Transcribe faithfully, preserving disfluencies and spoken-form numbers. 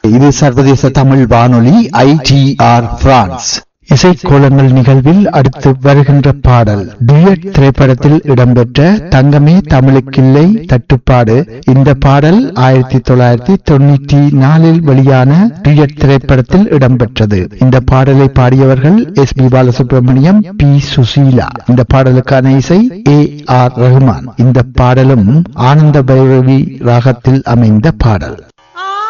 இது சர்வதேச தமிழ் வானொலி ஐ டி ஆர் பிரான்ஸ். இசைக்கோலங்கள் நிகழ்வில் அடுத்து வருகின்ற பாடல் டுயட் திரைப்படத்தில் இடம்பெற்ற தங்கமே தமிழுக்கில்லை தட்டுப்பாடு. இந்த பாடல் ஆயிரத்தி தொள்ளாயிரத்தி தொண்ணூற்றி நாலில் வெளியான டுயட் திரைப்படத்தில் இடம்பெற்றது. இந்த பாடலை பாடியவர்கள் S B Balasubramaniam, B Susheela. இந்த பாடலுக்கான இசை ஏ ஆர் ரஹ்மான். இந்த பாடலும் ஆனந்த பைரவி ராகத்தில் அமைந்த பாடல்.